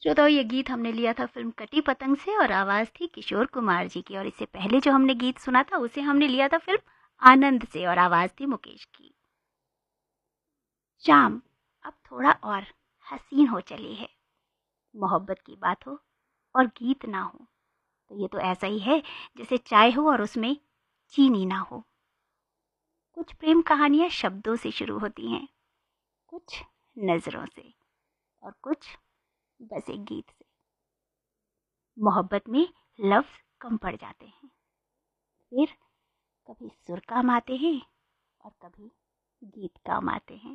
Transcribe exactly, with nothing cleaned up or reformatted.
श्रोताओ, ये गीत हमने लिया था फिल्म कटी पतंग से और आवाज़ थी किशोर कुमार जी की। और इससे पहले जो हमने गीत सुना था उसे हमने लिया था फिल्म आनंद से और आवाज़ थी मुकेश की। शाम अब थोड़ा और हसीन हो चली है। मोहब्बत की बात हो और गीत ना हो तो ये तो ऐसा ही है जैसे चाय हो और उसमें चीनी ना हो। कुछ प्रेम कहानियां शब्दों से शुरू होती हैं, कुछ नजरों से और कुछ बस एक गीत से। मोहब्बत में लफ्ज कम पड़ जाते हैं, फिर कभी सुर काम आते हैं और कभी गीत काम आते हैं।